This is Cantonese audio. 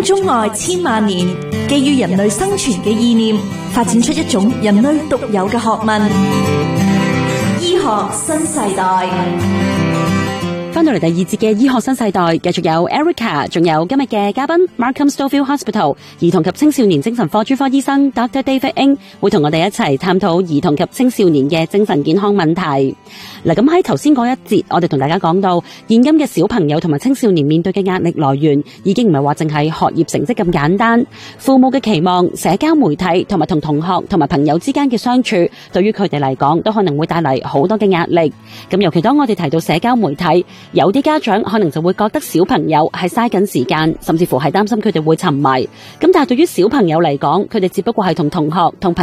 中外千萬年，基於人類生存嘅意念，發展出一種人類獨有嘅學問——醫學新世代。 翻到嚟第二節嘅醫學新世代，繼續有 Erica， 仲有今日嘅嘉賓 Markham Stouffville Hospital 兒童及青少年精神科專科醫生 Dr. David Ng 會同我哋一齊探討兒童及青少年嘅精神健康問題。嗱，咁喺頭先嗰一節，我哋同大家講到，現今嘅小朋友同埋青少年面對嘅壓力來源，已經唔係話淨係學業成績咁簡單，父母嘅期望、社交媒體同埋同同學同埋朋友之間嘅相處，對於佢哋嚟講，都可能會帶嚟好多嘅壓力。咁尤其當我哋提到社交媒體，有啲家長可能就會覺得小朋友係嘥緊時間，甚至乎係擔心佢哋會沉迷。咁但係對於小朋友嚟講，佢哋只不過係同同學、同朋